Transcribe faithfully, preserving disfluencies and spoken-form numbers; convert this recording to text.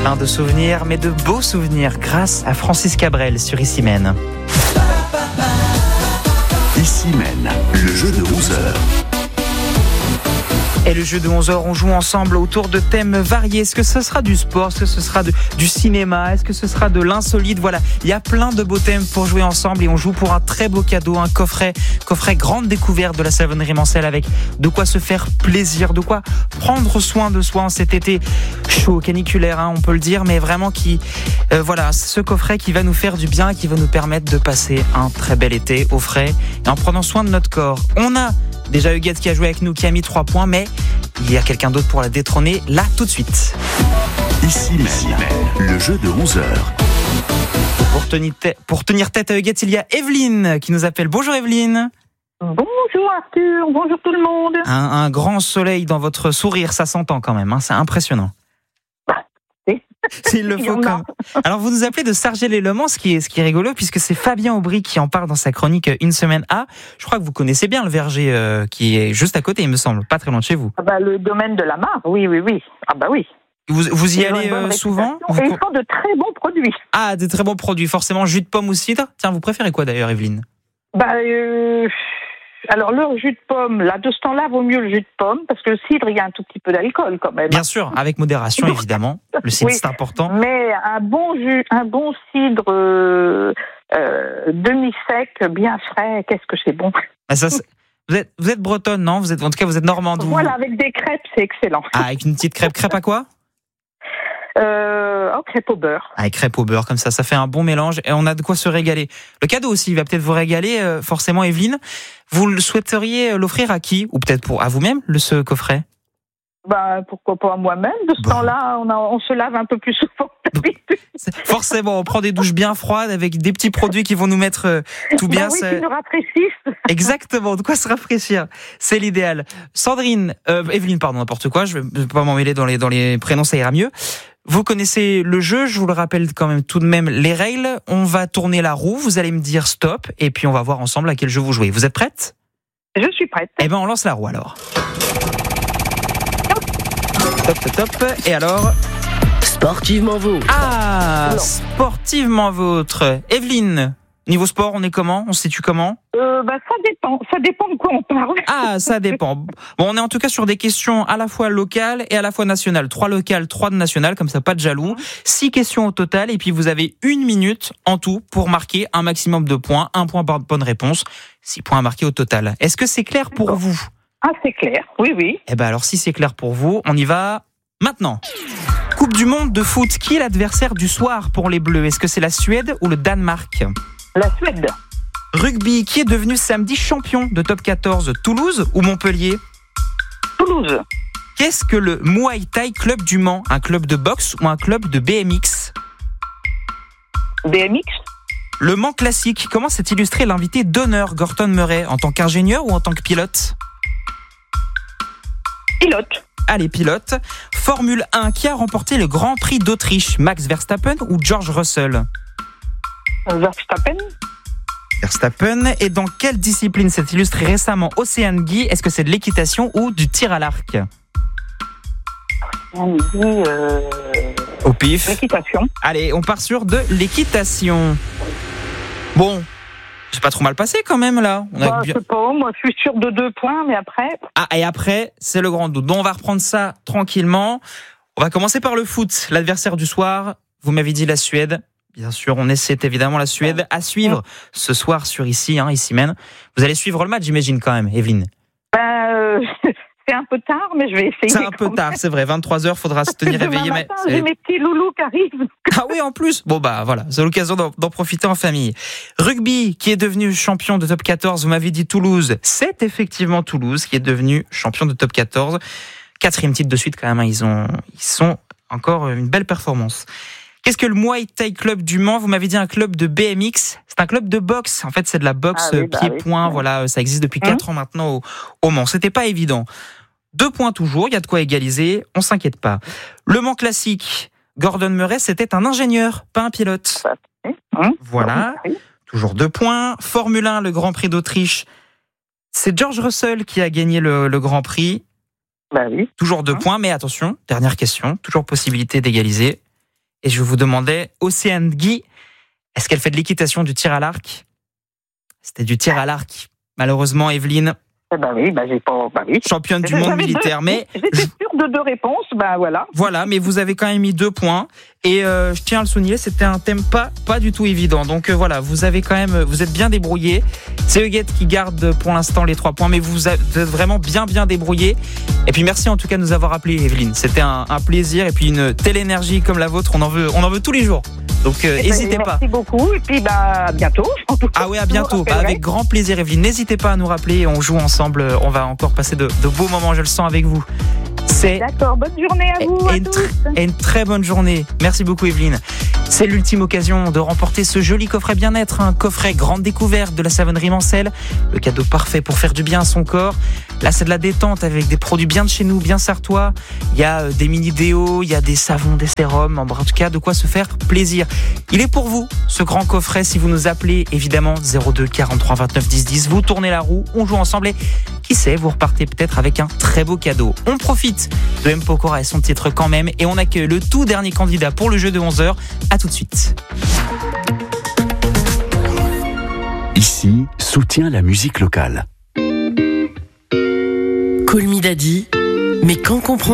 Plein de souvenirs, mais de beaux souvenirs grâce à Francis Cabrel sur Issy-Mène. Issy-Mène, le jeu de onze heures. Et le jeu de onze heures, on joue ensemble autour de thèmes variés. Est-ce que ce sera du sport? Est-ce que ce sera de, du cinéma? Est-ce que ce sera de l'insolite? Voilà, il y a plein de beaux thèmes pour jouer ensemble et on joue pour un très beau cadeau, un coffret, coffret grande découverte de la savonnerie Mancel avec de quoi se faire plaisir, de quoi prendre soin de soi en cet été chaud, caniculaire, hein, on peut le dire, mais vraiment qui, euh, voilà, ce coffret qui va nous faire du bien, qui va nous permettre de passer un très bel été au frais et en prenant soin de notre corps. On a déjà Huguette qui a joué avec nous, qui a mis trois points, mais il y a quelqu'un d'autre pour la détrôner, là, tout de suite. Issy-Mène, le jeu de onze heures. Pour tenir, tête, pour tenir tête à Huguette, il y a Evelyne qui nous appelle. Bonjour Evelyne. Bonjour Arthur, bonjour tout le monde. Un, un grand soleil dans votre sourire, ça s'entend quand même, hein, c'est impressionnant. S'il le faut quand même. Alors vous nous appelez de Sargé-les-Leman, ce qui est, ce qui est rigolo, puisque c'est Fabien Aubry qui en parle dans sa chronique Une semaine A. Je crois que vous connaissez bien le verger euh, qui est juste à côté, il me semble, pas très loin de chez vous. Ah bah, le domaine de la Mare, oui, oui, oui. Ah bah oui. Vous, vous y ils allez euh, souvent? Et ils font de très bons produits. Ah, de très bons produits, forcément jus de pomme ou cidre. Tiens, vous préférez quoi d'ailleurs, Evelyne? Bah, euh, alors le jus de pomme, là, de ce temps-là, vaut mieux le jus de pomme, parce que le cidre, il y a un tout petit peu d'alcool quand même. Bien sûr, avec modération évidemment. Le cidre, oui, c'est important. Mais un bon jus, un bon cidre euh, euh, demi-sec, bien frais, qu'est-ce que c'est bon. Ah, ça, c'est... Vous êtes, vous êtes bretonne, non? Vous êtes, en tout cas, vous êtes normande. Voilà, avec des crêpes, c'est excellent. Ah, avec une petite crêpe. Crêpe à quoi? Euh, oh, crêpe au beurre. Avec crêpe au beurre, comme ça, ça fait un bon mélange et on a de quoi se régaler. Le cadeau aussi, il va peut-être vous régaler, euh, forcément, Evelyne. Vous le souhaiteriez l'offrir à qui? Ou peut-être pour à vous-même, le, ce coffret? Bah, pourquoi pas à moi-même. De ce bon. temps-là, on, a, on se lave un peu plus souvent. Forcément, on prend des douches bien froides avec des petits produits qui vont nous mettre euh, tout bien. Bah oui, qui nous rafraîchissent. Exactement, de quoi se rafraîchir. C'est l'idéal. Sandrine, euh, Evelyne, pardon, n'importe quoi, je ne vais pas m'en mêler dans les, dans les prénoms, ça ira mieux. Vous connaissez le jeu, je vous le rappelle quand même tout de même les règles. On va tourner la roue, vous allez me dire stop, et puis on va voir ensemble à quel jeu vous jouez. Vous êtes prête? Je suis prête. Eh ben, on lance la roue alors. Top, top, top. Et alors? Sportivement vôtre. Ah, non. Sportivement vôtre. Evelyne, niveau sport, on est comment? On se situe comment? euh, bah, ça dépend. Ça dépend de quoi on parle. Ah, ça dépend. Bon, on est en tout cas sur des questions à la fois locales et à la fois nationales. Trois locales, trois de nationales, comme ça, pas de jaloux. Six questions au total, et puis vous avez une minute en tout pour marquer un maximum de points. Un point par bonne réponse. Six points à marquer au total. Est-ce que c'est clair pour D'accord. vous? Ah, c'est clair. Oui, oui. Eh ben alors, si c'est clair pour vous, on y va maintenant. Coupe du monde de foot, qui est l'adversaire du soir pour les Bleus? Est-ce que c'est la Suède ou le Danemark? La Suède. Rugby, qui est devenu samedi champion de top quatorze? Toulouse ou Montpellier? Toulouse. Qu'est-ce que le Muay Thai Club du Mans? Un club de boxe ou un club de B M X? B M X. Le Mans classique, comment s'est illustré l'invité d'honneur Gordon Murray? En tant qu'ingénieur ou en tant que pilote? Pilote. Allez, pilote. Formule un, qui a remporté le Grand Prix d'Autriche? Max Verstappen ou George Russell? Verstappen. Verstappen. Et dans quelle discipline s'est illustré récemment Océane Guy? Est-ce que c'est de l'équitation ou du tir à l'arc? On dit euh... au pif. L'équitation. Allez, on part sur de l'équitation. Bon, c'est pas trop mal passé quand même là. On a bah, bien... Je sais pas, moi je suis sûre de deux points, mais après... Ah, et après, c'est le grand doute. Donc on va reprendre ça tranquillement. On va commencer par le foot. L'adversaire du soir, vous m'avez dit la Suède. Bien sûr, on essaie évidemment la Suède à suivre ce soir sur Issy, hein, Issy-Mène. Vous allez suivre le match, j'imagine quand même, Evelyne. Ben, euh, c'est un peu tard, mais je vais essayer. C'est un peu tard, c'est vrai. vingt-trois heures, faudra se tenir éveillé. Matin, mais j'ai mes petits loulous qui arrivent. Ah oui, en plus. Bon bah voilà, c'est l'occasion d'en, d'en profiter en famille. Rugby, qui est devenu champion de top quatorze, vous m'avez dit Toulouse. C'est effectivement Toulouse qui est devenu champion de top quatorze. Quatrième titre de suite quand même. Hein. Ils ont, ils sont encore une belle performance. Qu'est-ce que le Muay Thai Club du Mans? Vous m'avez dit un club de B M X. C'est un club de boxe. En fait, c'est de la boxe ah oui, bah pied-point. Oui. Voilà, ça existe depuis quatre mmh. ans maintenant au, au Mans. C'était pas évident. Deux points toujours. Il y a de quoi égaliser. On s'inquiète pas. Le Mans classique. Gordon Murray, c'était un ingénieur, pas un pilote. Mmh. Voilà. Mmh. Toujours deux points. Formule un, le Grand Prix d'Autriche. C'est George Russell qui a gagné le, le Grand Prix. Bah oui. Toujours deux mmh. points, mais attention, dernière question. Toujours possibilité d'égaliser. Et je vous demandais, Océane Guy, est-ce qu'elle fait de l'équitation, du tir à l'arc ? C'était du tir à l'arc. Malheureusement, Evelyne. Eh ben oui, ben j'ai pas, ben oui. Championne du monde militaire, deux, mais j'étais sûre de deux réponses, ben voilà. Voilà, mais vous avez quand même mis deux points. Et euh, je tiens à le souligner, c'était un thème pas pas du tout évident. Donc euh, voilà, vous avez quand même, vous êtes bien débrouillés. C'est Huguette qui garde pour l'instant les trois points, mais vous êtes vraiment bien bien débrouillés. Et puis merci en tout cas de nous avoir appelés, Evelyne. C'était un, un plaisir et puis une telle énergie comme la vôtre, on en veut, on en veut tous les jours. Donc euh, n'hésitez pas. Merci beaucoup et puis bah à bientôt. En tout cas, ah ouais, à bientôt. Bah, avec grand plaisir, Evelyne. N'hésitez pas à nous rappeler. On joue ensemble. On va encore passer de, de beaux moments. Je le sens avec vous. C'est D'accord. Bonne journée à vous. Et, à une, tous. et une très bonne journée. Merci beaucoup, Evelyne. C'est l'ultime occasion de remporter ce joli coffret bien-être, un coffret grande découverte de la savonnerie Mancel, le cadeau parfait pour faire du bien à son corps. Là, c'est de la détente avec des produits bien de chez nous, bien sartois. Il y a des mini déos, il y a des savons, des sérums, en tout cas, de quoi se faire plaisir. Il est pour vous, ce grand coffret, si vous nous appelez, évidemment, zéro deux quarante-trois vingt-neuf dix dix. Vous tournez la roue, on joue ensemble et qui sait, vous repartez peut-être avec un très beau cadeau. On profite de M. Pokora et son titre quand même et on accueille le tout dernier candidat pour le jeu de onze heures. À tout de suite. Ici, soutient la musique locale. Call Me Daddy, mais quand comprendront-ils ?